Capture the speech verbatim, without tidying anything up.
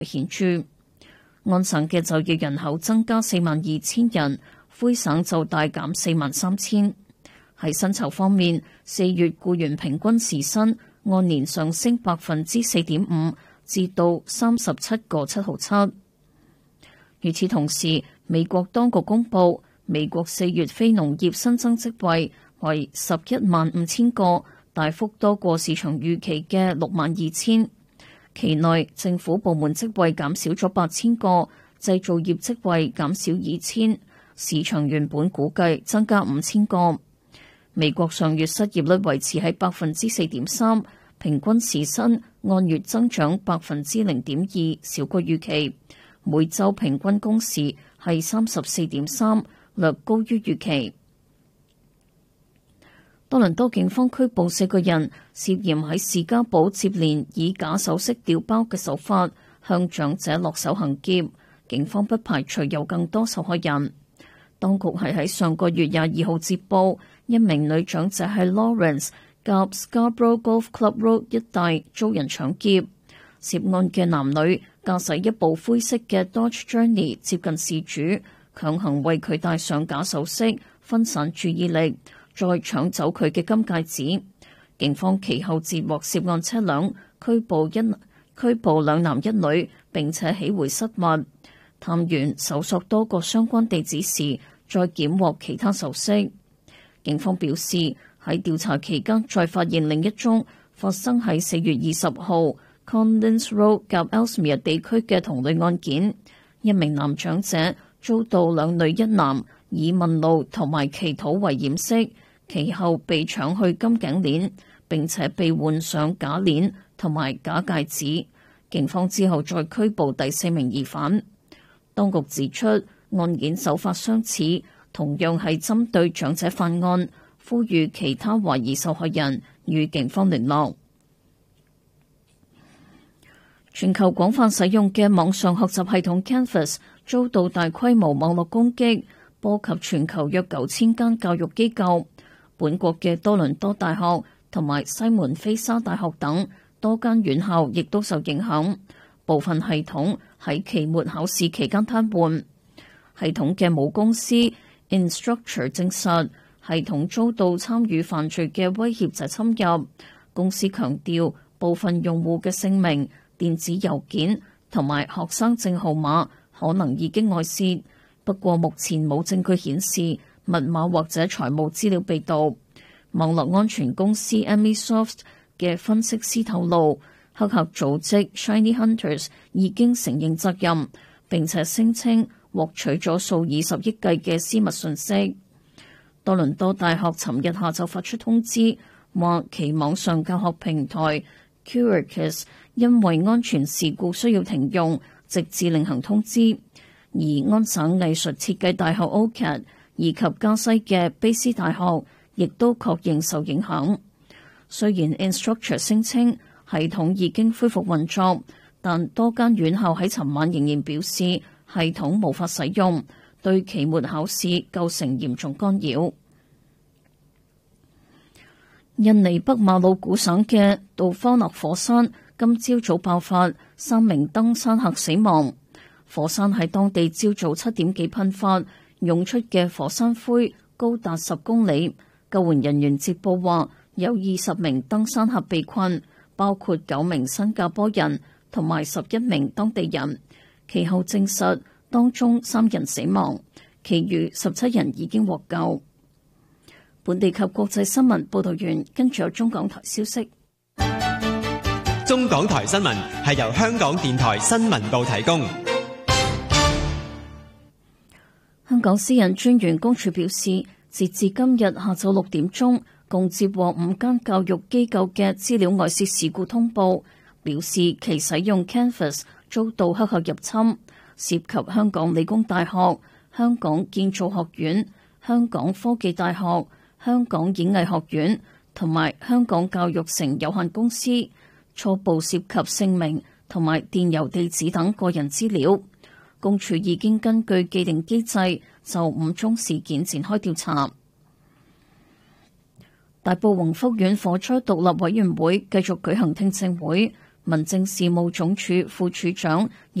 顯著。安省嘅就業人口增加四萬二千人，魁省就大減四萬三千。喺薪酬方面，四月僱員平均時薪按年上升百分之四點五，至到三十七個七毫七。與此同時，美國當局公布，美國四月非農業新增職位為十一萬五千個，大幅多過市場預期嘅六萬二千。期內政府部門職位減少咗八千個，製造業職位減少二千，市場原本估計增加五千個。美國上月失業率維持喺百分之四點三，平均時薪按月增長百分之零點二，少過預期。每週平均工時係三十四點三，略高於預期。多倫多警方拘捕四個人，涉嫌喺士嘉堡接連以假首飾調包嘅手法向長者落手行劫。警方不排除有更多受害人。當局係喺上個月廿二號接報，一名女長者喺 Lawrence 及 Scarborough Golf Club Road 一帶遭人搶劫。涉案嘅男女駕駛一部灰色嘅 Dodge Journey 接近事主，強行為佢戴上假首飾，分散注意力，再搶走佢嘅金戒指。警方其後截獲涉案車輛，拘捕一拘捕兩男一女，並且起回失物。探員搜索多個相關地址時，再檢獲其他首飾。警方表示，喺調查期間再發現另一宗發生喺四月二十號 Collins Road 及 Ellesmere 地區嘅同類案件。一名男長者遭到兩女一男以問路同埋祈禱為掩飾，其後被搶去金頸鏈，並且被換上假鏈同埋假戒指。警方之後再拘捕第四名疑犯。當局指出，案件手法相似，同樣係針對長者犯案，呼籲其他懷疑受害人與警方聯絡。全球廣泛使用嘅網上學習系統 Canvas 遭到大規模網絡攻擊，波及全球約九千間教育機構。本國嘅多倫多大學同埋西門菲沙大學等多間院校亦都受影響，部分系統喺期末考試期間癱瘓。系統嘅母公司 Instructure 證實，系統遭到參與犯罪嘅威脅者侵入。公司強調，部分用戶嘅姓名、電子郵件同埋學生證號碼可能已經外泄，不過目前冇證據顯示密碼或者財務資料被盜。網絡安全公司 Emisoft 嘅分析師透露，黑客組織 Shiny Hunters 已經承認責任，並且聲稱獲取咗數以十億計嘅私密信息。多倫多大學尋日下晝發出通知，話其網上教學平台 Curicus 因為安全事故需要停用，直至另行通知。而安省藝術設計大學 O C A D 以及加西嘅卑斯大學亦都確認受影響。雖然 Instructure 聲稱系統已經恢復運作，但多間院校喺尋晚仍然表示系統無法使用，對期末考試構成嚴重干擾。印尼北馬魯古省嘅杜科勒火山今朝早爆發，三名登山客死亡。火山喺當地朝早七點幾噴發，湧出嘅火山灰高達十公里。救援人員接報話，有二十名登山客被困，包括九名新加坡人同埋十一名當地人。其後證實，當中三人死亡，其餘十七人已經獲救。本地及國際新聞報道完，跟住有中港台消息。 中港台新聞係由香港電台新聞部提供。 香港私隱專員公署表示，截至今日下晝六點鐘，共接獲五間教育機構嘅資料外泄事故通報，表示其使用 Canvas 遭到黑客入侵，涉及香港理工大學、香港建造學院、香港科技大學、香港演藝學院同埋香港教育城有限公司，初步涉及姓名同埋電郵地址等個人資料。公署已經根據既定機制就五宗事件展開調查。大埔宏福苑火災獨立委員會繼續舉行聽證會， 民政事務總署副署長